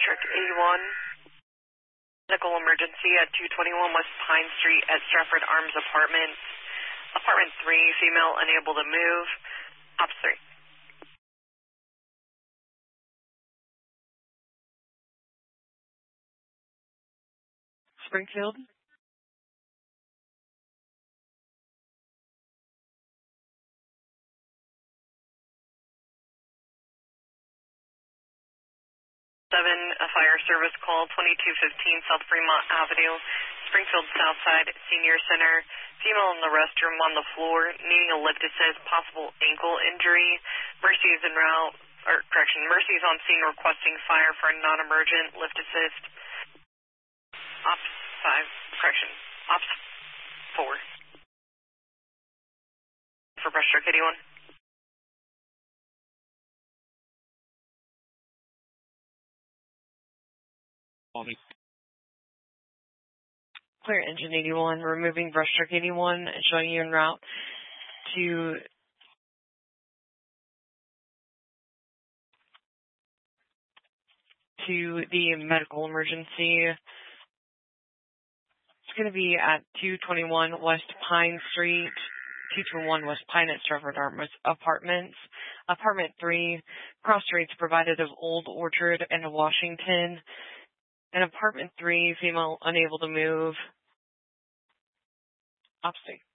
Truck 81. Medical emergency at 221 West Pine Street at Stratford Arms Apartments. Apartment 3, female unable to move. Ops 3. Springfield. A fire service call, 2215 South Fremont Avenue, Springfield Southside Senior Center. Female in the restroom on the floor, needing a lift assist, possible ankle injury. Mercy is en route, Mercy is on scene requesting fire for a non-emergent lift assist. Ops 5, Ops 4. For Brush Truck 81. Clear Engine 81, removing Brush Truck 81 and showing you en route to the medical emergency. It's going to be at 221 West Pine Street, 221 West Pine at Stratford Arms Apartments. Apartment 3, cross streets provided of Old Orchard and Washington. And Apartment 3, female unable to move. Ops 3.